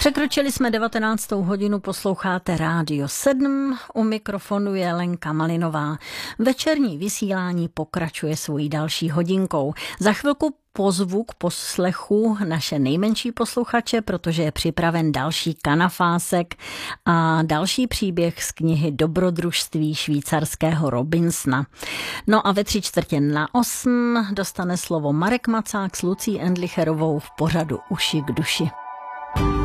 Překročili jsme 19. hodinu, posloucháte Rádio 7, u mikrofonu je Lenka Malinová. Večerní vysílání pokračuje svojí další hodinkou. Za chvilku pozvu k poslechu naše nejmenší posluchače, protože je připraven další kanafásek a další příběh z knihy Dobrodružství švýcarského Robinsona. No a ve 7:45 dostane slovo Marek Macák s Lucí Endlicherovou v pořadu Uši k duši.